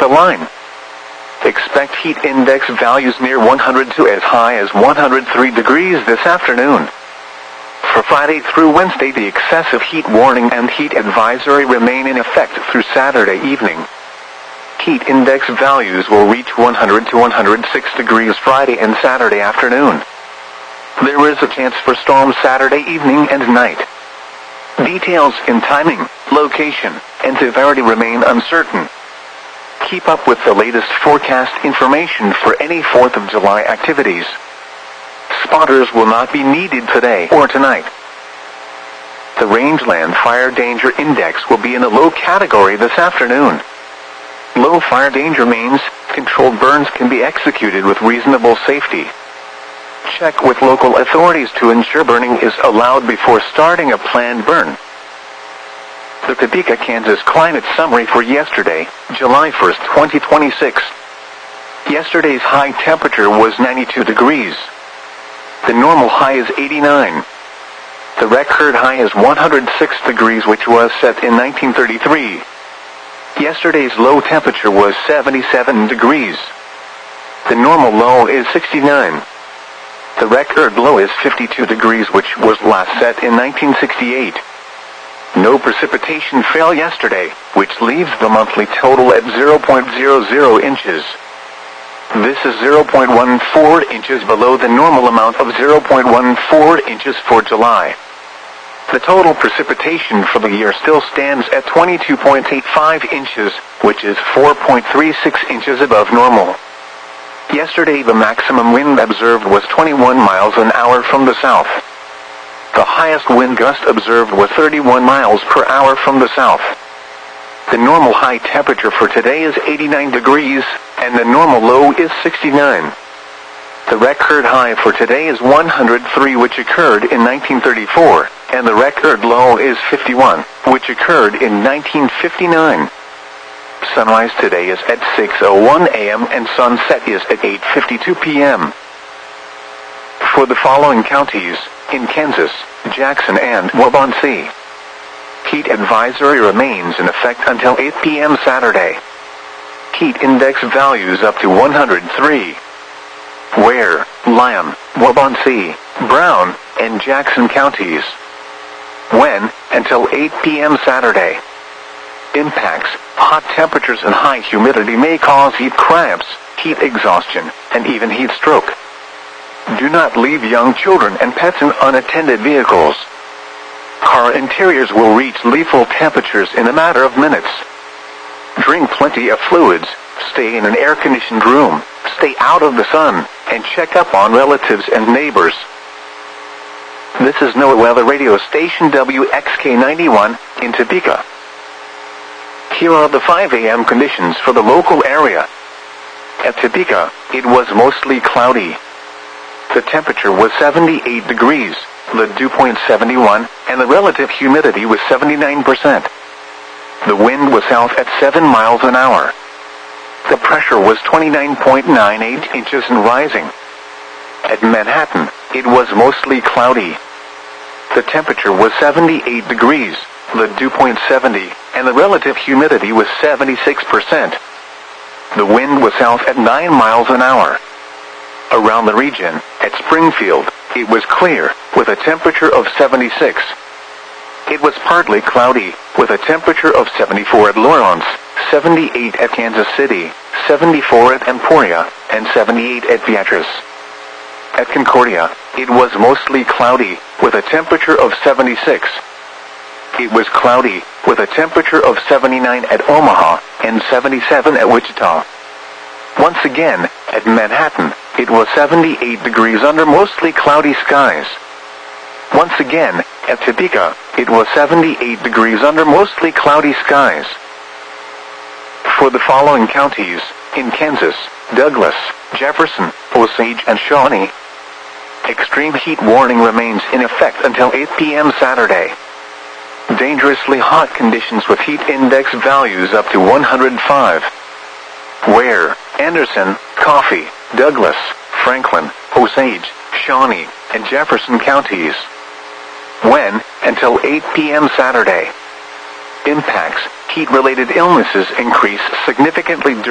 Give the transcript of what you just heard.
the line. Expect heat index values near 100 to as high as 103 degrees this afternoon. For Friday through Wednesday, the excessive heat warning and heat advisory remain in effect through Saturday evening. Heat index values will reach 100 to 106 degrees Friday and Saturday afternoon. There is a chance for storms Saturday evening and night. Details in timing, location, and severity remain uncertain. Keep up with the latest forecast information for any 4th of July activities. Spotters will not be needed today or tonight. The Rangeland Fire Danger Index will be in a low category this afternoon. Low fire danger means controlled burns can be executed with reasonable safety. Check with local authorities to ensure burning is allowed before starting a planned burn. The Topeka, Kansas climate summary for yesterday, July 1st, 2026. Yesterday's high temperature was 92 degrees. The normal high is 89. The record high is 106 degrees, which was set in 1933. Yesterday's low temperature was 77 degrees. The normal low is 69. The record low is 52 degrees, which was last set in 1968. No precipitation fell yesterday, which leaves the monthly total at 0.00 inches. This is 0.14 inches below the normal amount of 0.14 inches for July. The total precipitation for the year still stands at 22.85 inches, which is 4.36 inches above normal. Yesterday the maximum wind observed was 21 miles an hour from the south. The highest wind gust observed was 31 miles per hour from the south. The normal high temperature for today is 89 degrees, and the normal low is 69. The record high for today is 103, which occurred in 1934, and the record low is 51, which occurred in 1959. Sunrise today is at 6:01 a.m. and sunset is at 8:52 p.m. For the following counties, in Kansas, Jackson and Waubonsee, heat advisory remains in effect until 8 p.m. Saturday. Heat index values up to 103. Ware, Lyon, Waubonsee, Brown, and Jackson counties. When, until 8 p.m. Saturday. Impacts, hot temperatures and high humidity may cause heat cramps, heat exhaustion, and even heat stroke. Do not leave young children and pets in unattended vehicles. Car interiors will reach lethal temperatures in a matter of minutes. Drink plenty of fluids, stay in an air-conditioned room, stay out of the sun, and check up on relatives and neighbors. This is NOAA Weather Radio Station WXK91 in Topeka. Here are the 5 a.m. conditions for the local area. At Topeka, it was mostly cloudy. The temperature was 78 degrees, the dew point 71, and the relative humidity was 79%. The wind was south at 7 miles an hour. The pressure was 29.98 inches and rising. At Manhattan, it was mostly cloudy. The temperature was 78 degrees, the dew point 70, and the relative humidity was 76%. The wind was south at 9 miles an hour. Around the region, at Springfield, it was clear, with a temperature of 76. It was partly cloudy, with a temperature of 74 at Lawrence, 78 at Kansas City, 74 at Emporia, and 78 at Beatrice. At Concordia, it was mostly cloudy, with a temperature of 76. It was cloudy, with a temperature of 79 at Omaha, and 77 at Wichita. Once again, at Manhattan, it was 78 degrees under mostly cloudy skies. Once again, at Topeka, it was 78 degrees under mostly cloudy skies. For the following counties, in Kansas, Douglas, Jefferson, Osage, and Shawnee, extreme heat warning remains in effect until 8 p.m. Saturday. Dangerously hot conditions with heat index values up to 105. Ware, Anderson, Coffee, Douglas, Franklin, Osage, Shawnee, and Jefferson counties. When, until 8 p.m. Saturday. Impacts, heat-related illnesses increase significantly during